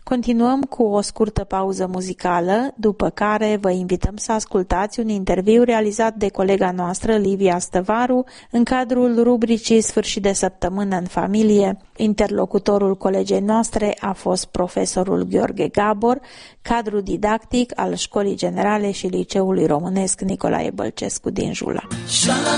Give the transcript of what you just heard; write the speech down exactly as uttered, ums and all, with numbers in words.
Continuăm cu o scurtă pauză muzicală, după care vă invităm să ascultați un interviu realizat de colega noastră, Livia Stăvaru, în cadrul rubricii Sfârșit de săptămână în familie. Interlocutorul colegei noastre a fost profesorul Gheorghe Gabor, cadru didactic al Școlii Generale și Liceului Românesc Nicolae Bălcescu din Jula.